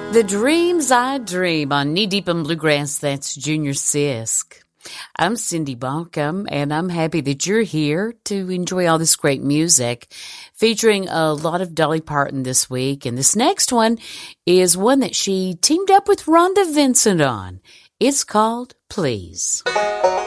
The Dreams I Dream on Knee Deep in Bluegrass, that's Junior Sisk. I'm Cindy Bonkum, and I'm happy that you're here to enjoy all this great music, featuring a lot of Dolly Parton this week. And this next one is one that she teamed up with Rhonda Vincent on. It's called Please.